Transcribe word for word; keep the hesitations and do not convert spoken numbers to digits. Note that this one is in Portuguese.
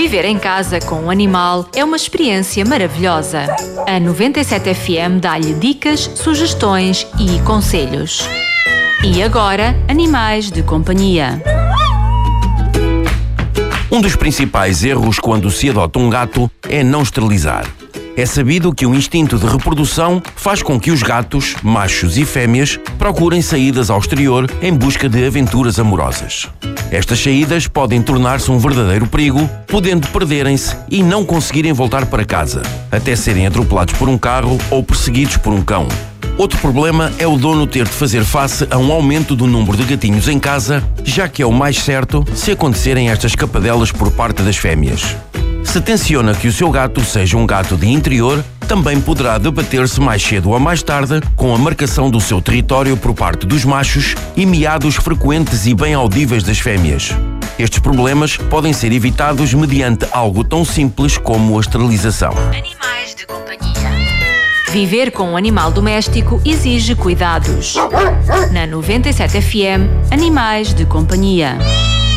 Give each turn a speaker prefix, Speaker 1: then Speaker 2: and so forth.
Speaker 1: Viver em casa com um animal é uma experiência maravilhosa. A noventa e sete F M dá-lhe dicas, sugestões e conselhos. E agora, Animais de Companhia.
Speaker 2: Um dos principais erros quando se adota um gato é não esterilizar. É sabido que o instinto de reprodução faz com que os gatos, machos e fêmeas, procurem saídas ao exterior em busca de aventuras amorosas. Estas saídas podem tornar-se um verdadeiro perigo, podendo perderem-se e não conseguirem voltar para casa, até serem atropelados por um carro ou perseguidos por um cão. Outro problema é o dono ter de fazer face a um aumento do número de gatinhos em casa, já que é o mais certo se acontecerem estas escapadelas por parte das fêmeas. Se tenciona que o seu gato seja um gato de interior, também poderá debater-se mais cedo ou mais tarde com a marcação do seu território por parte dos machos e miados frequentes e bem audíveis das fêmeas. Estes problemas podem ser evitados mediante algo tão simples como a esterilização.
Speaker 1: Animais de Companhia. Viver com um animal doméstico exige cuidados. Na noventa e sete F M, Animais de Companhia.